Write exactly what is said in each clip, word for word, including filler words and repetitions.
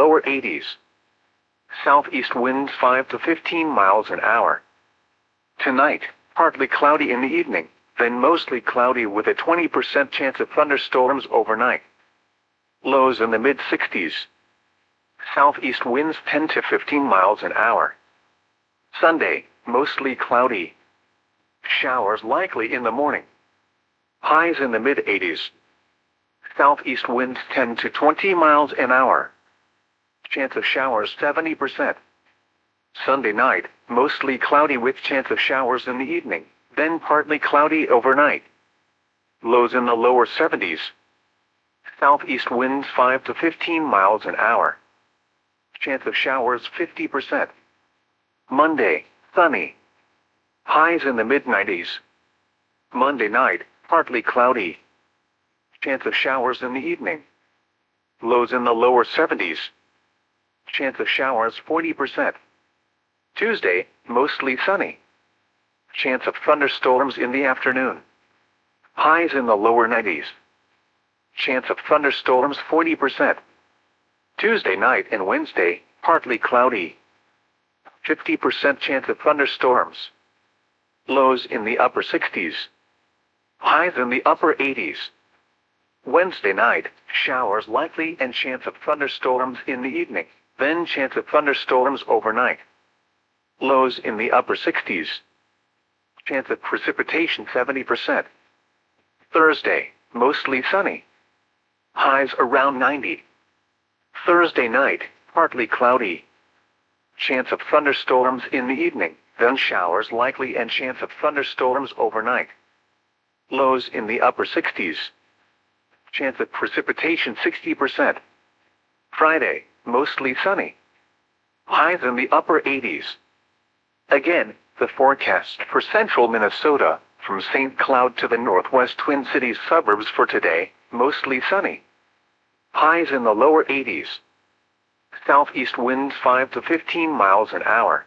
lower eighties. Southeast winds five to fifteen miles an hour. Tonight, partly cloudy in the evening, then mostly cloudy with a twenty percent chance of thunderstorms overnight. Lows in the mid sixties. Southeast winds ten to fifteen miles an hour. Sunday, mostly cloudy. Showers likely in the morning. Highs in the mid eighties. Southeast winds ten to twenty miles an hour. Chance of showers seventy percent. Sunday night, mostly cloudy with chance of showers in the evening, then partly cloudy overnight. Lows in the lower seventies. Southeast winds five to fifteen miles an hour. Chance of showers fifty percent. Monday, sunny. Highs in the mid nineties. Monday night, partly cloudy. Chance of showers in the evening. Lows in the lower seventies. Chance of showers forty percent. Tuesday, mostly sunny. Chance of thunderstorms in the afternoon. Highs in the lower nineties. Chance of thunderstorms forty percent. Tuesday night and Wednesday, partly cloudy. fifty percent chance of thunderstorms. Lows in the upper sixties. Highs in the upper eighties. Wednesday night, showers likely and chance of thunderstorms in the evening, then chance of thunderstorms overnight. Lows in the upper sixties. Chance of precipitation seventy percent. Thursday, mostly sunny. Highs around ninety. Thursday night, partly cloudy. Chance of thunderstorms in the evening, then showers likely and chance of thunderstorms overnight. Lows in the upper sixties. Chance of precipitation sixty percent. Friday, mostly sunny. Highs in the upper eighties. Again, the forecast for central Minnesota, from Saint Cloud to the northwest Twin Cities suburbs for today, mostly sunny. Highs in the lower eighties. Southeast winds five to fifteen miles an hour.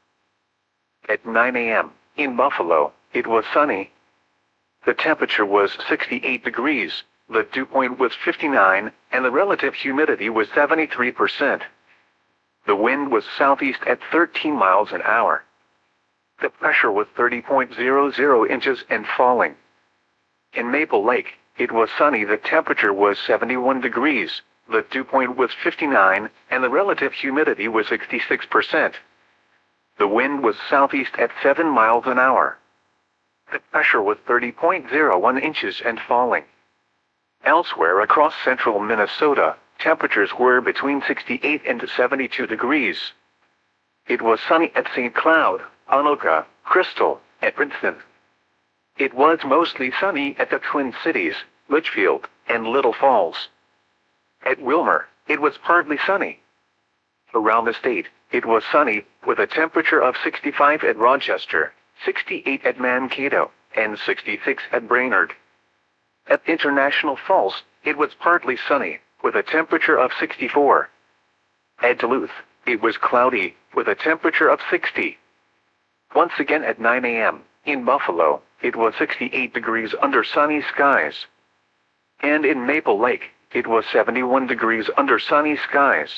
At nine a m, in Buffalo, it was sunny. The temperature was sixty-eight degrees, the dew point was fifty-nine, and the relative humidity was seventy-three percent. The wind was southeast at thirteen miles an hour. The pressure was thirty point zero zero inches and falling. In Maple Lake, it was sunny. The temperature was seventy-one degrees, the dew point was fifty-nine, and the relative humidity was sixty-six percent. The wind was southeast at seven miles an hour. The pressure was thirty point zero one inches and falling. Elsewhere across central Minnesota, temperatures were between sixty-eight and seventy-two degrees. It was sunny at Saint Cloud, Anoka, Crystal, and Princeton. It was mostly sunny at the Twin Cities, Litchfield, and Little Falls. At Wilmer, it was partly sunny. Around the state, it was sunny, with a temperature of sixty-five at Rochester, sixty-eight at Mankato, and sixty-six at Brainerd. At International Falls, it was partly sunny, with a temperature of sixty-four. At Duluth, it was cloudy, with a temperature of sixty. Once again at nine a m, in Buffalo, it was sixty-eight degrees under sunny skies. And in Maple Lake, it was seventy-one degrees under sunny skies.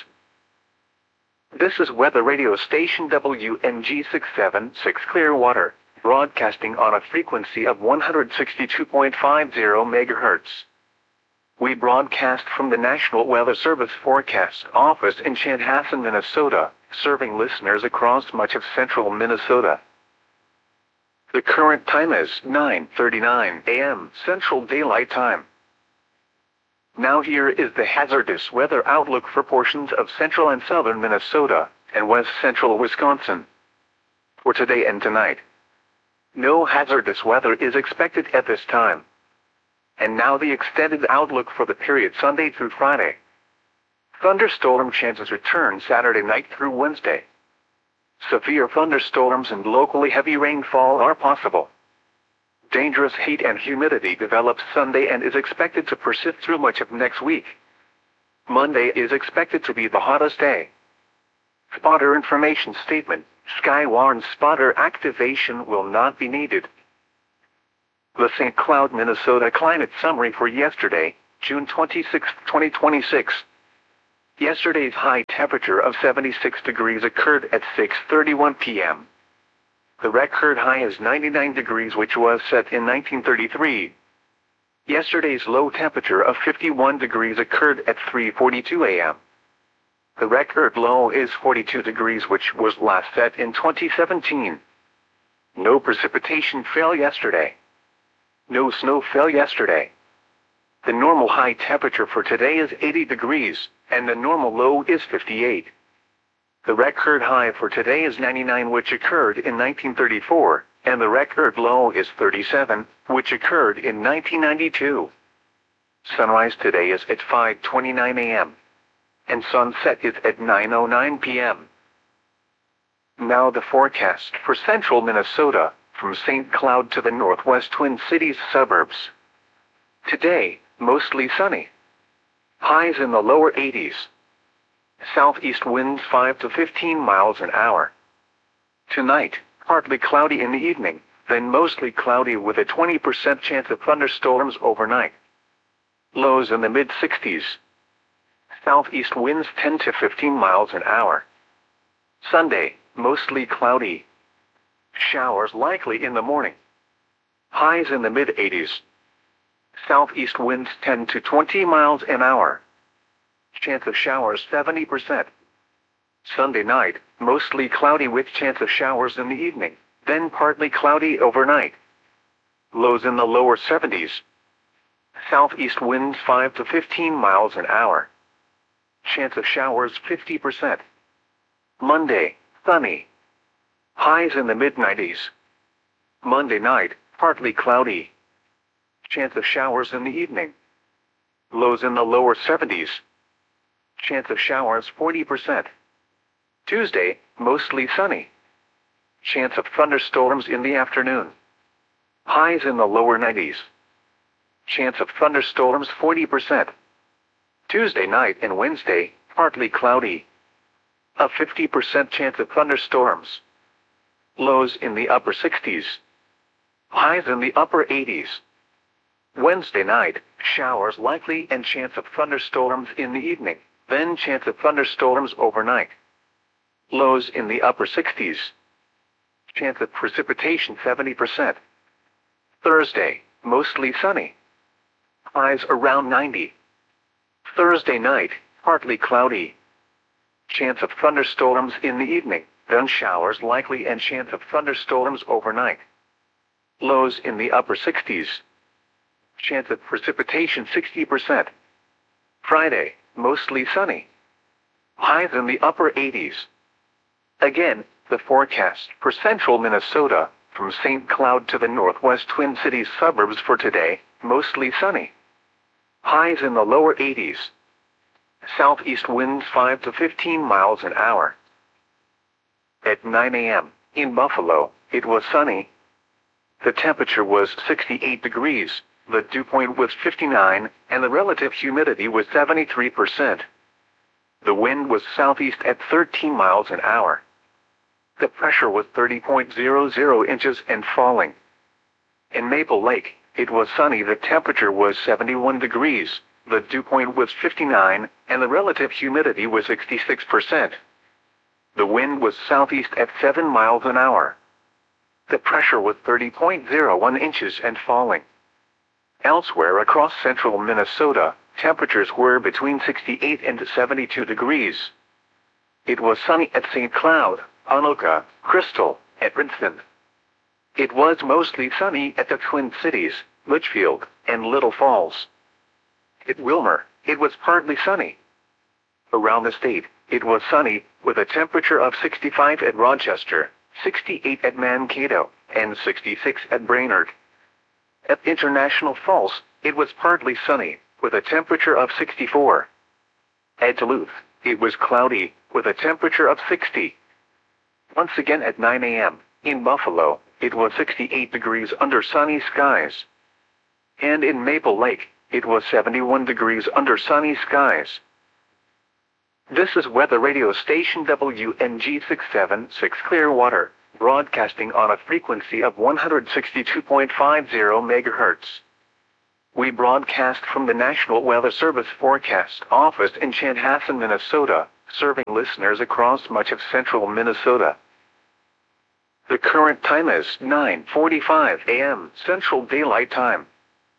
This is weather radio station W N G six seven six Clearwater, broadcasting on a frequency of one hundred sixty-two point five zero megahertz. We broadcast from the National Weather Service Forecast Office in Chanhassen, Minnesota, serving listeners across much of central Minnesota. The current time is nine thirty-nine a m Central Daylight Time. Now here is the hazardous weather outlook for portions of central and southern Minnesota, and west central Wisconsin. For today and tonight, no hazardous weather is expected at this time. And now the extended outlook for the period Sunday through Friday. Thunderstorm chances return Saturday night through Wednesday. Severe thunderstorms and locally heavy rainfall are possible. Dangerous heat and humidity develops Sunday and is expected to persist through much of next week. Monday is expected to be the hottest day. Spotter information statement: Skywarn spotter activation will not be needed. The Saint Cloud, Minnesota climate summary for yesterday, June twenty-sixth, twenty twenty-six. Yesterday's high temperature of seventy-six degrees occurred at six thirty-one p m The record high is ninety-nine degrees, which was set in nineteen thirty-three. Yesterday's low temperature of fifty-one degrees occurred at three forty-two a m The record low is forty-two degrees, which was last set in twenty seventeen. No precipitation fell yesterday. No snow fell yesterday. The normal high temperature for today is eighty degrees, and the normal low is fifty-eight. The record high for today is ninety-nine, which occurred in nineteen thirty-four, and the record low is thirty-seven, which occurred in nineteen ninety-two. Sunrise today is at five twenty-nine a m and sunset is at nine oh nine p m Now the forecast for central Minnesota, from Saint Cloud to the northwest Twin Cities suburbs. Today, mostly sunny. Highs in the lower eighties. Southeast winds five to fifteen miles an hour. Tonight, partly cloudy in the evening, then mostly cloudy with a twenty percent chance of thunderstorms overnight. Lows in the mid sixties. Southeast winds ten to fifteen miles an hour. Sunday, mostly cloudy. Showers likely in the morning. Highs in the mid eighties. Southeast winds ten to twenty miles an hour. Chance of showers seventy percent. Sunday night, mostly cloudy with chance of showers in the evening, then partly cloudy overnight. Lows in the lower seventies. Southeast winds five to fifteen miles an hour. Chance of showers fifty percent. Monday, sunny. Highs in the mid nineties. Monday night, partly cloudy. Chance of showers in the evening. Lows in the lower seventies. Chance of showers forty percent. Tuesday, mostly sunny. Chance of thunderstorms in the afternoon. Highs in the lower nineties. Chance of thunderstorms forty percent. Tuesday night and Wednesday, partly cloudy. A fifty percent chance of thunderstorms. Lows in the upper sixties. Highs in the upper eighties. Wednesday night, showers likely and chance of thunderstorms in the evening, then chance of thunderstorms overnight. Lows in the upper sixties. Chance of precipitation seventy percent. Thursday, mostly sunny. Highs around ninety. Thursday night, partly cloudy. Chance of thunderstorms in the evening, then showers likely and chance of thunderstorms overnight. Lows in the upper sixties. Chance of precipitation sixty percent. Friday, mostly sunny. Highs in the upper eighties. Again, the forecast for central Minnesota, from Saint Cloud to the northwest Twin Cities suburbs for today, mostly sunny. Highs in the lower eighties. Southeast winds five to fifteen miles an hour. At nine a m, in Buffalo, it was sunny. The temperature was sixty-eight degrees, the dew point was fifty-nine, and the relative humidity was seventy-three percent. The wind was southeast at thirteen miles an hour. The pressure was thirty point zero zero inches and falling. In Maple Lake, it was sunny. The temperature was seventy-one degrees, the dew point was fifty-nine, and the relative humidity was sixty-six percent. The wind was southeast at seven miles an hour. The pressure was thirty point zero one inches and falling. Elsewhere across central Minnesota, temperatures were between sixty-eight and seventy-two degrees. It was sunny at Saint Cloud, Anoka, Crystal, Edmonton. It was mostly sunny at the Twin Cities, Litchfield, and Little Falls. At Wilmer, it was partly sunny. Around the state, it was sunny, with a temperature of sixty-five at Rochester, sixty-eight at Mankato, and sixty-six at Brainerd. At International Falls, it was partly sunny, with a temperature of sixty-four. At Duluth, it was cloudy, with a temperature of sixty. Once again at nine a m, in Buffalo, it was sixty-eight degrees under sunny skies. And in Maple Lake, it was seventy-one degrees under sunny skies. This is weather radio station W N G six seventy-six Clearwater, broadcasting on a frequency of one hundred sixty-two point five zero megahertz. We broadcast from the National Weather Service Forecast Office in Chanhassen, Minnesota, serving listeners across much of central Minnesota. The current time is nine forty-five a m Central Daylight Time.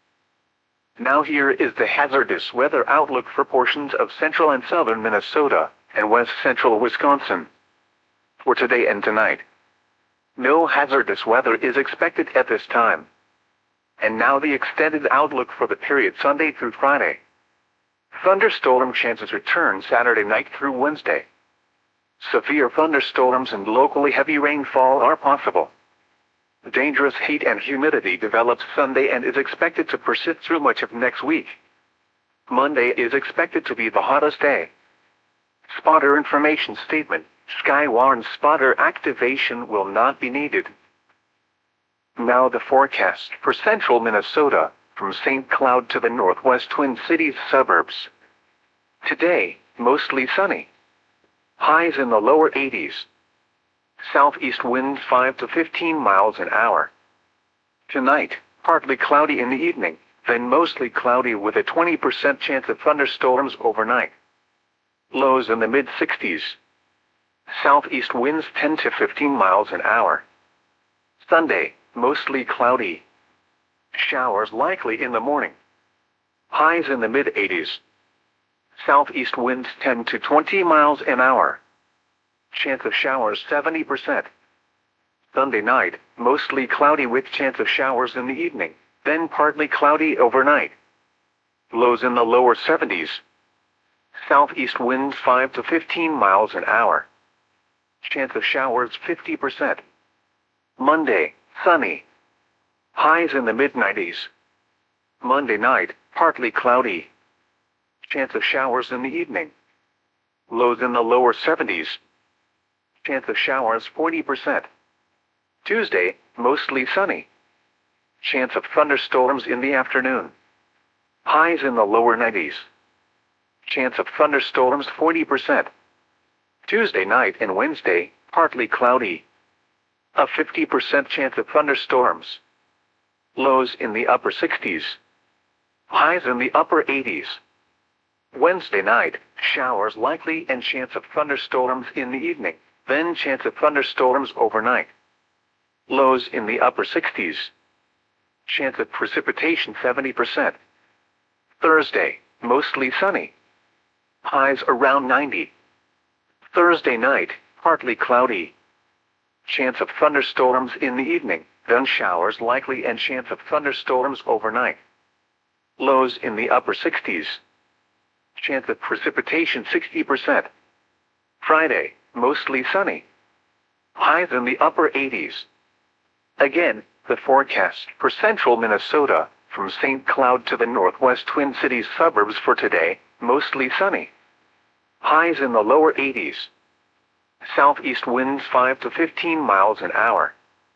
Now here is the hazardous weather outlook for portions of central and southern Minnesota and west central Wisconsin. For today and tonight, no hazardous weather is expected at this time. And now the extended outlook for the period Sunday through Friday. Thunderstorm chances return Saturday night through Wednesday. Severe thunderstorms and locally heavy rainfall are possible. Dangerous heat and humidity develops Sunday and is expected to persist through much of next week. Monday is expected to be the hottest day. Spotter information statement: Skywarn spotter activation will not be needed. Now the forecast for central Minnesota, from Saint Cloud to the northwest Twin Cities suburbs. Today, mostly sunny. Highs in the lower eighties. Southeast winds five to fifteen miles an hour. Tonight, partly cloudy in the evening, then mostly cloudy with a twenty percent chance of thunderstorms overnight. Lows in the mid sixties. Southeast winds ten to fifteen miles an hour. Sunday, mostly cloudy. Showers likely in the morning. Highs in the mid eighties. Southeast winds ten to twenty miles an hour. Chance of showers seventy percent. Sunday night, mostly cloudy with chance of showers in the evening, then partly cloudy overnight. Lows in the lower seventies. Southeast winds five to fifteen miles an hour. Chance of showers fifty percent. Monday, sunny. Highs in the mid nineties. Monday night, partly cloudy. Chance of showers in the evening. Lows in the lower seventies. Chance of showers forty percent. Tuesday, mostly sunny. Chance of thunderstorms in the afternoon. Highs in the lower nineties. Chance of thunderstorms forty percent. Tuesday night and Wednesday, partly cloudy. A fifty percent chance of thunderstorms. Lows in the upper sixties. Highs in the upper eighties. Wednesday night, showers likely and chance of thunderstorms in the evening, then chance of thunderstorms overnight. Lows in the upper sixties. Chance of precipitation seventy percent. Thursday, mostly sunny. Highs around ninety. Thursday night, partly cloudy. Chance of thunderstorms in the evening, then showers likely and chance of thunderstorms overnight. Lows in the upper sixties. Chance of precipitation sixty percent. Friday, mostly sunny. Highs in the upper eighties. Again, the forecast for central Minnesota, from Saint Cloud to the northwest Twin Cities suburbs for today, mostly sunny. Highs in the lower eighties. Southeast winds five to fifteen miles an hour.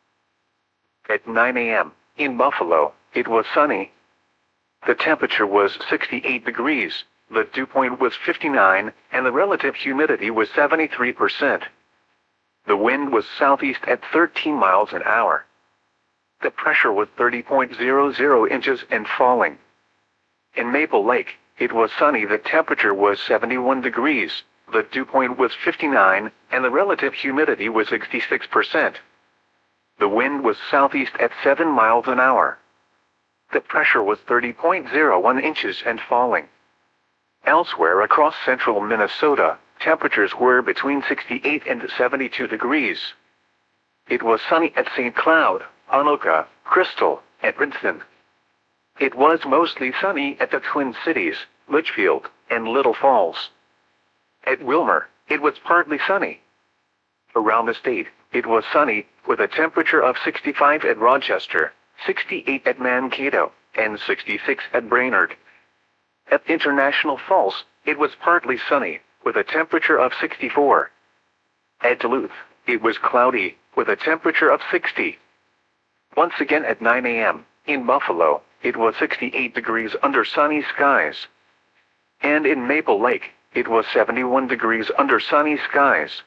At nine a m in Buffalo, it was sunny. The temperature was sixty-eight degrees, the dew point was fifty-nine, and the relative humidity was seventy-three percent. The wind was southeast at thirteen miles an hour. The pressure was thirty point zero zero inches and falling. In Maple Lake, it was sunny. The temperature was seventy-one degrees, the dew point was fifty-nine, and the relative humidity was sixty-six percent. The wind was southeast at seven miles an hour. The pressure was thirty point zero one inches and falling. Elsewhere across central Minnesota, temperatures were between sixty-eight and seventy-two degrees. It was sunny at Saint Cloud, Anoka, Crystal, and Princeton. It was mostly sunny at the Twin Cities, Litchfield, and Little Falls. At Wilmer, it was partly sunny. Around the state, it was sunny, with a temperature of sixty-five at Rochester, sixty-eight at Mankato, and sixty-six at Brainerd. At International Falls, it was partly sunny, with a temperature of sixty-four. At Duluth, it was cloudy, with a temperature of sixty. Once again at nine a m, in Buffalo, it was sixty-eight degrees under sunny skies. And in Maple Lake, it was seventy-one degrees under sunny skies.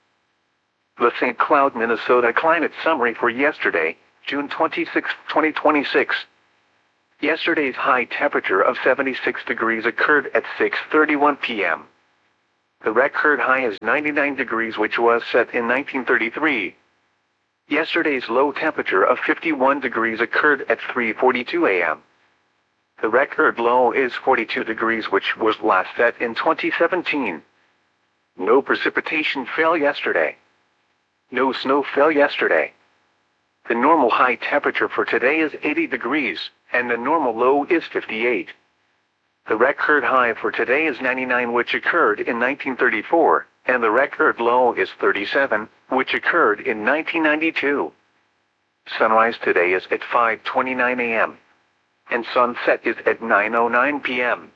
The Saint Cloud, Minnesota climate summary for yesterday, June twenty-sixth, twenty twenty-six. Yesterday's high temperature of seventy-six degrees occurred at six thirty-one p m The record high is ninety-nine degrees, which was set in nineteen thirty-three. Yesterday's low temperature of fifty-one degrees occurred at three forty-two a m The record low is forty-two degrees, which was last set in twenty seventeen. No precipitation fell yesterday. No snow fell yesterday. The normal high temperature for today is eighty degrees, and the normal low is fifty-eight. The record high for today is ninety-nine, which occurred in nineteen thirty-four, and the record low is thirty-seven, which occurred in nineteen ninety-two. Sunrise today is at five twenty-nine a m, and sunset is at nine oh nine p m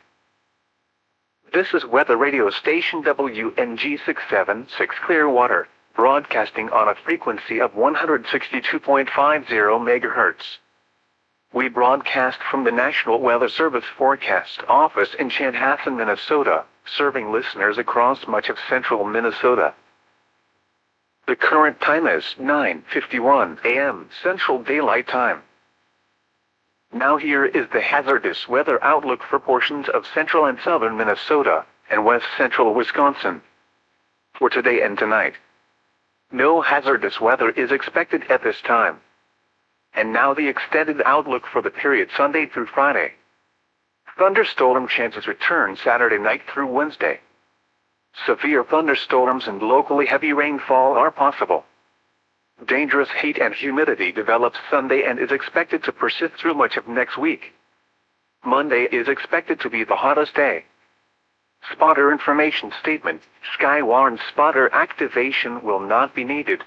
This is weather radio station W N G six seventy-six Clearwater, broadcasting on a frequency of one hundred sixty-two point five zero megahertz. We broadcast from the National Weather Service Forecast Office in Chanhassen, Minnesota, serving listeners across much of central Minnesota. The current time is nine fifty-one a m Central Daylight Time. Now here is the hazardous weather outlook for portions of central and southern Minnesota and west central Wisconsin for today and tonight. No hazardous weather is expected at this time. And now the extended outlook for the period Sunday through Friday. Thunderstorm chances return Saturday night through Wednesday. Severe thunderstorms and locally heavy rainfall are possible. Dangerous heat and humidity develops Sunday and is expected to persist through much of next week. Monday is expected to be the hottest day. Spotter information statement: Skywarn spotter activation will not be needed.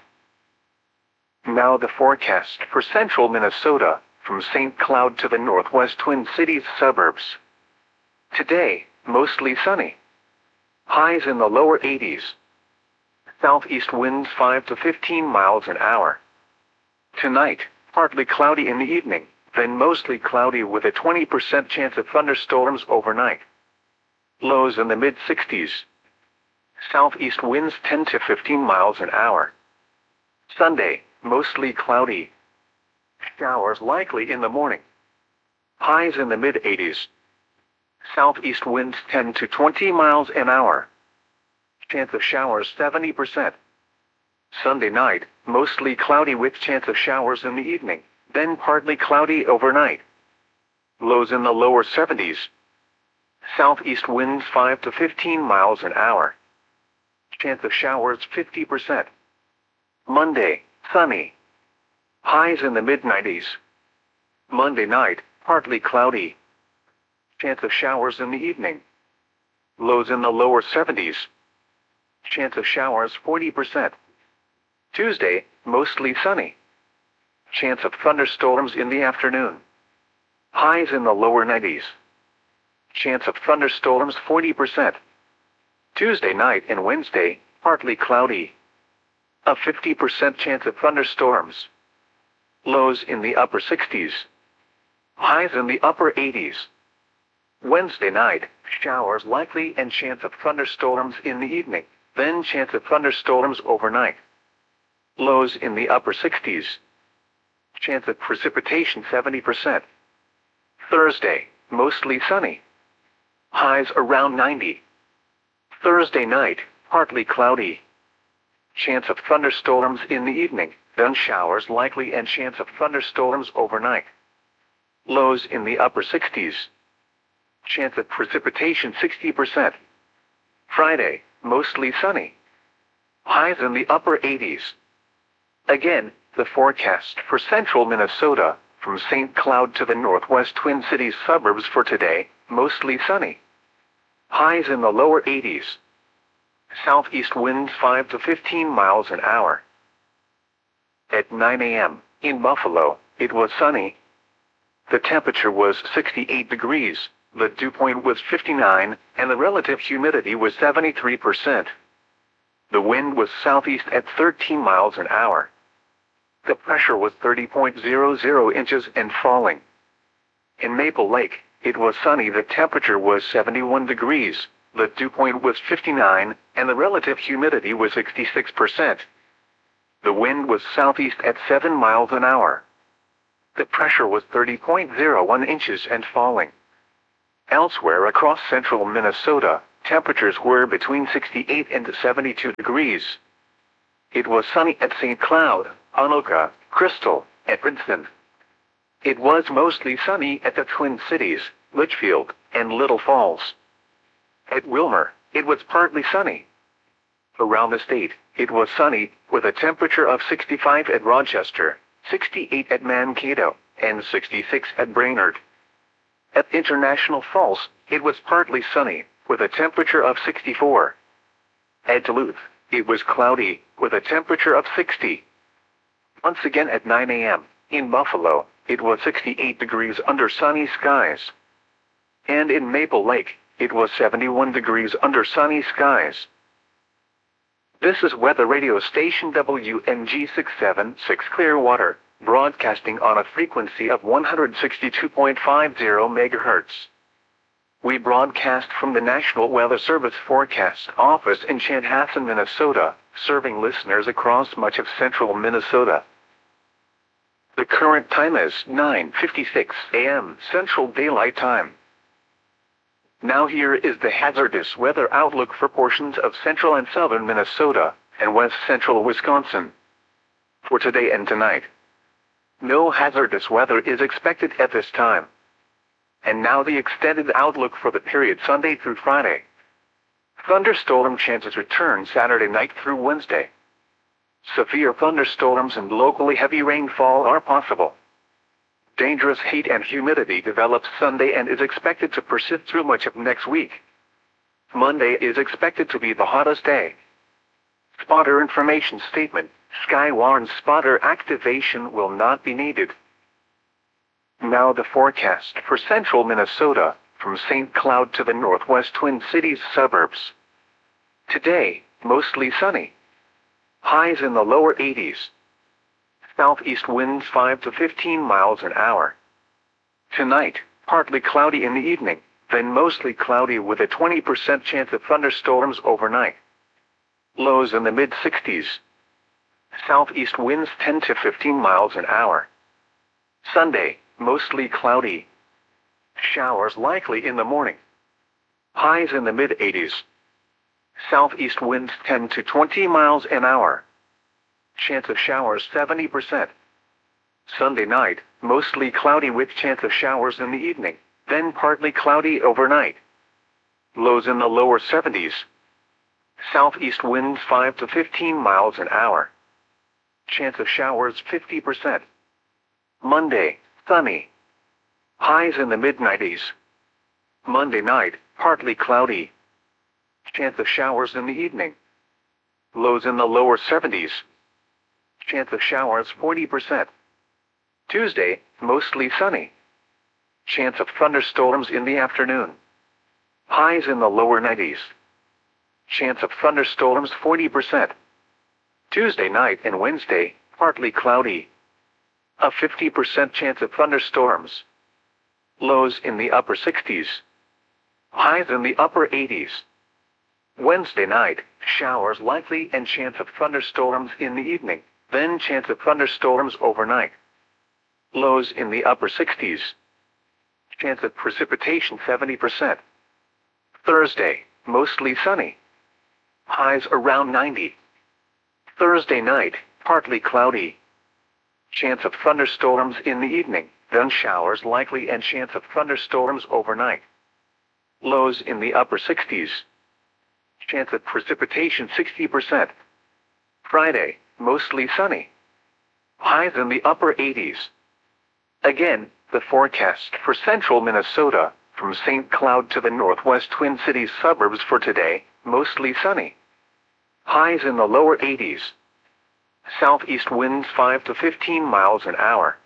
Now the forecast for central Minnesota, from Saint Cloud to the northwest Twin Cities suburbs. Today, mostly sunny. Highs in the lower eighties. Southeast winds five to fifteen miles an hour. Tonight, partly cloudy in the evening, then mostly cloudy with a twenty percent chance of thunderstorms overnight. Lows in the mid sixties. Southeast winds ten to fifteen miles an hour. Sunday, mostly cloudy. Showers likely in the morning. Highs in the mid eighties. Southeast winds ten to twenty miles an hour. Chance of showers seventy percent. Sunday night, mostly cloudy with chance of showers in the evening, then partly cloudy overnight. Lows in the lower seventies. Southeast winds five to fifteen miles an hour. Chance of showers fifty percent. Monday, sunny. Highs in the mid nineties. Monday night, partly cloudy. Chance of showers in the evening. Lows in the lower seventies. Chance of showers forty percent. Tuesday, mostly sunny. Chance of thunderstorms in the afternoon. Highs in the lower nineties. Chance of thunderstorms forty percent. Tuesday night and Wednesday, partly cloudy. A fifty percent chance of thunderstorms. Lows in the upper sixties. Highs in the upper eighties. Wednesday night, showers likely and chance of thunderstorms in the evening, then chance of thunderstorms overnight. Lows in the upper sixties. Chance of precipitation seventy percent. Thursday, mostly sunny. Highs around ninety. Thursday night, partly cloudy. Chance of thunderstorms in the evening, then showers likely and chance of thunderstorms overnight. Lows in the upper sixties. Chance of precipitation sixty percent. Friday, mostly sunny. Highs in the upper eighties. Again, the forecast for central Minnesota, from Saint Cloud to the northwest Twin Cities suburbs for today, mostly sunny. Highs in the lower eighties. Southeast winds five to fifteen miles an hour. At nine a m, in Buffalo, it was sunny. The temperature was sixty-eight degrees, the dew point was fifty-nine, and the relative humidity was seventy-three percent. The wind was southeast at thirteen miles an hour. The pressure was thirty point zero zero inches and falling. In Maple Lake, it was sunny. The temperature was seventy-one degrees, the dew point was fifty-nine, and the relative humidity was sixty-six percent. The wind was southeast at seven miles an hour. The pressure was thirty point zero one inches and falling. Elsewhere across central Minnesota, temperatures were between sixty-eight and seventy-two degrees. It was sunny at Saint Cloud, Anoka, Crystal, and Princeton. It was mostly sunny at the Twin Cities, Litchfield, and Little Falls. At Wilmer, it was partly sunny. Around the state, it was sunny, with a temperature of sixty-five at Rochester, sixty-eight at Mankato, and sixty-six at Brainerd. At International Falls, it was partly sunny, with a temperature of sixty-four. At Duluth, it was cloudy, with a temperature of sixty. Once again at nine a m, in Buffalo, it was sixty-eight degrees under sunny skies. And in Maple Lake, it was seventy-one degrees under sunny skies. This is weather radio station W N G six seventy-six Clearwater, broadcasting on a frequency of one hundred sixty-two point five zero megahertz. We broadcast from the National Weather Service Forecast Office in Chanhassen, Minnesota, serving listeners across much of central Minnesota. The current time is nine fifty-six a m Central Daylight Time. Now here is the hazardous weather outlook for portions of central and southern Minnesota, and west central Wisconsin. For today and tonight, no hazardous weather is expected at this time. And now the extended outlook for the period Sunday through Friday. Thunderstorm chances return Saturday night through Wednesday. Severe thunderstorms and locally heavy rainfall are possible. Dangerous heat and humidity develops Sunday and is expected to persist through much of next week. Monday is expected to be the hottest day. Spotter information statement: Skywarn spotter activation will not be needed. Now the forecast for central Minnesota, from Saint Cloud to the northwest Twin Cities suburbs. Today, mostly sunny. Highs in the lower eighties. Southeast winds five to fifteen miles an hour. Tonight, partly cloudy in the evening, then mostly cloudy with a twenty percent chance of thunderstorms overnight. Lows in the mid sixties. Southeast winds ten to fifteen miles an hour. Sunday, mostly cloudy. Showers likely in the morning. Highs in the mid eighties. Southeast winds ten to twenty miles an hour. Chance of showers seventy percent. Sunday night, mostly cloudy with chance of showers in the evening, then partly cloudy overnight. Lows in the lower seventies. Southeast winds five to fifteen miles an hour. Chance of showers fifty percent. Monday, sunny. Highs in the mid nineties. Monday night, partly cloudy. Chance of showers in the evening. Lows in the lower seventies. Chance of showers forty percent. Tuesday, mostly sunny. Chance of thunderstorms in the afternoon. Highs in the lower nineties. Chance of thunderstorms forty percent. Tuesday night and Wednesday, partly cloudy. A fifty percent chance of thunderstorms. Lows in the upper sixties. Highs in the upper eighties. Wednesday night, showers likely and chance of thunderstorms in the evening, then chance of thunderstorms overnight. Lows in the upper sixties. Chance of precipitation seventy percent. Thursday, mostly sunny. Highs around ninety. Thursday night, partly cloudy. Chance of thunderstorms in the evening, then showers likely and chance of thunderstorms overnight. Lows in the upper sixties. Chance of precipitation sixty percent. Friday, mostly sunny. Highs in the upper eighties. Again, the forecast for central Minnesota, from Saint Cloud to the northwest Twin Cities suburbs for today, mostly sunny. Highs in the lower eighties. Southeast winds five to fifteen miles an hour.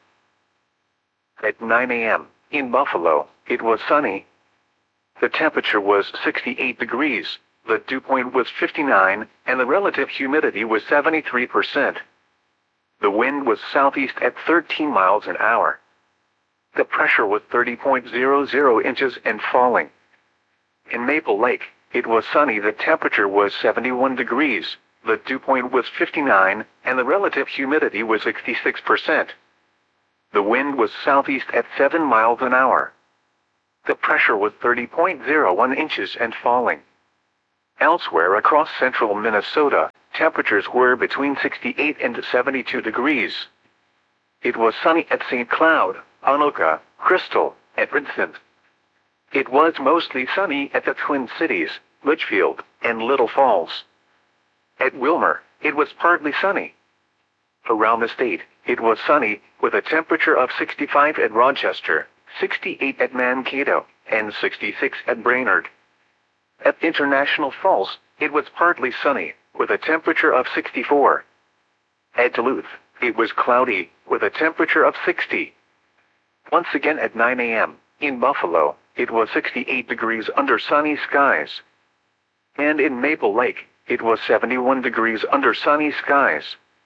At nine a m, in Buffalo, it was sunny. The temperature was sixty-eight degrees, the dew point was fifty-nine, and the relative humidity was seventy-three percent. The wind was southeast at thirteen miles an hour. The pressure was thirty point zero zero inches and falling. In Maple Lake, it was sunny. The temperature was seventy-one degrees, the dew point was fifty-nine, and the relative humidity was sixty-six percent. The wind was southeast at seven miles an hour. The pressure was thirty point zero one inches and falling. Elsewhere across central Minnesota, temperatures were between sixty-eight and seventy-two degrees. It was sunny at Saint Cloud, Anoka, Crystal, and Vincent. It was mostly sunny at the Twin Cities, Litchfield, and Little Falls. At Wilmer, it was partly sunny. Around the state, it was sunny, with a temperature of sixty-five at Rochester, sixty-eight at Mankato, and sixty-six at Brainerd. At International Falls, it was partly sunny, with a temperature of sixty-four. At Duluth, it was cloudy, with a temperature of sixty. Once again at nine a m, in Buffalo, it was sixty-eight degrees under sunny skies. And in Maple Lake, it was seventy-one degrees under sunny skies.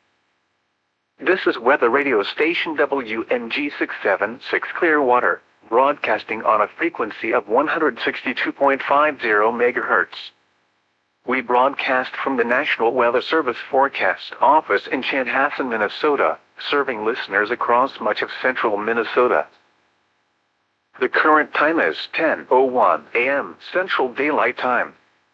This is weather radio station W N G six seven six Clearwater, broadcasting on a frequency of one hundred sixty-two point five zero megahertz. We broadcast from the National Weather Service Forecast Office in Chanhassen, Minnesota, serving listeners across much of central Minnesota. The current time is ten oh one a m Central Daylight Time.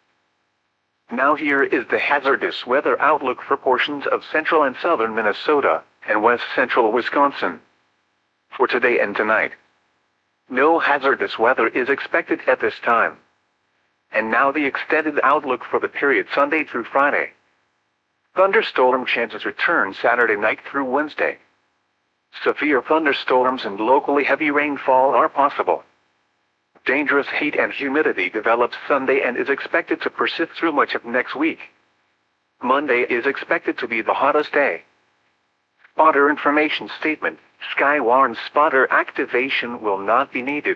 Now here is the hazardous weather outlook for portions of central and southern Minnesota, and west central Wisconsin. For today and tonight, no hazardous weather is expected at this time. And now the extended outlook for the period Sunday through Friday. Thunderstorm chances return Saturday night through Wednesday. Severe thunderstorms and locally heavy rainfall are possible. Dangerous heat and humidity develops Sunday and is expected to persist through much of next week. Monday is expected to be the hottest day. Spotter information statement: Skywarn spotter activation will not be needed.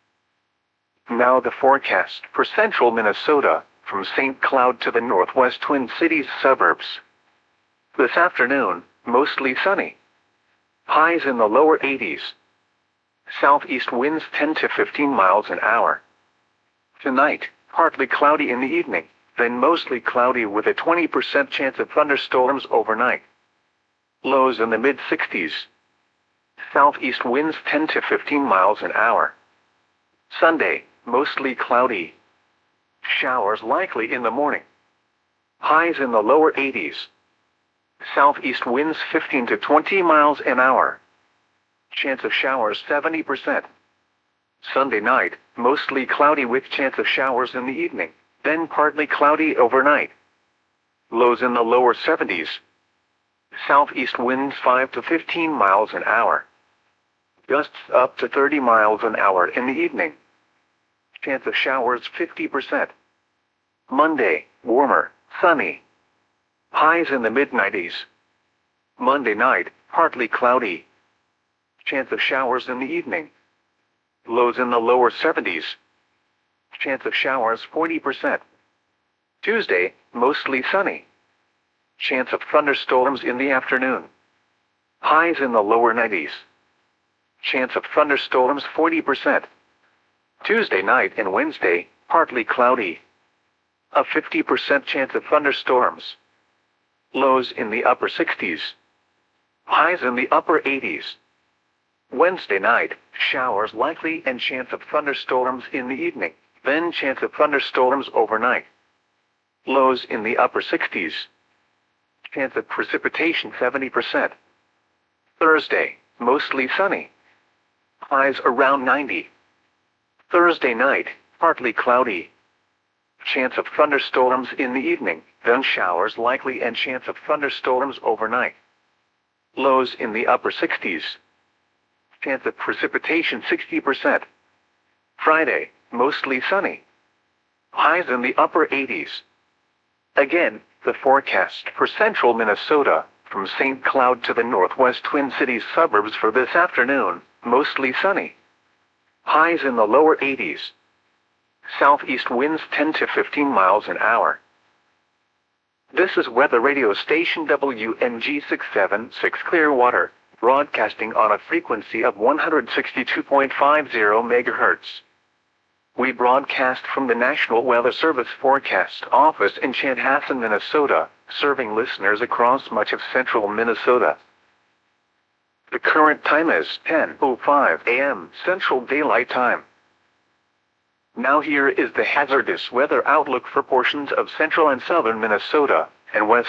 Now the forecast for central Minnesota, from Saint Cloud to the northwest Twin Cities suburbs. This afternoon, mostly sunny. Highs in the lower eighties. Southeast winds ten to fifteen miles an hour. Tonight, partly cloudy in the evening, then mostly cloudy with a twenty percent chance of thunderstorms overnight. Lows in the mid-sixties. Southeast winds ten to fifteen miles an hour. Sunday, mostly cloudy. Showers likely in the morning. Highs in the lower eighties. Southeast winds fifteen to twenty miles an hour. Chance of showers seventy percent. Sunday night, mostly cloudy with chance of showers in the evening, then partly cloudy overnight. Lows in the lower seventies. Southeast winds five to fifteen miles an hour. Gusts up to thirty miles an hour in the evening. Chance of showers fifty percent. Monday, warmer, sunny. Highs in the mid nineties. Monday night, partly cloudy. Chance of showers in the evening. Lows in the lower seventies. Chance of showers forty percent. Tuesday, mostly sunny. Chance of thunderstorms in the afternoon. Highs in the lower nineties. Chance of thunderstorms forty percent. Tuesday night and Wednesday, partly cloudy. A fifty percent chance of thunderstorms. Lows in the upper sixties. Highs in the upper eighties. Wednesday night, showers likely and chance of thunderstorms in the evening, then chance of thunderstorms overnight. Lows in the upper sixties. Chance of precipitation seventy percent. Thursday, mostly sunny. Highs around ninety. Thursday night, partly cloudy. Chance of thunderstorms in the evening, then showers likely and chance of thunderstorms overnight. Lows in the upper sixties. Chance of precipitation sixty percent. Friday, mostly sunny. Highs in the upper eighties. Again, the forecast for central Minnesota, from Saint Cloud to the northwest Twin Cities suburbs for this afternoon, mostly sunny. Highs in the lower eighties. Southeast winds ten to fifteen miles an hour. This is weather radio station W N G six seven six Clearwater, broadcasting on a frequency of one hundred sixty-two point five zero megahertz. We broadcast from the National Weather Service Forecast Office in Chanhassen, Minnesota, serving listeners across much of central Minnesota. The current time is ten oh five a m Central Daylight Time. Now here is the hazardous weather outlook for portions of central and southern Minnesota and west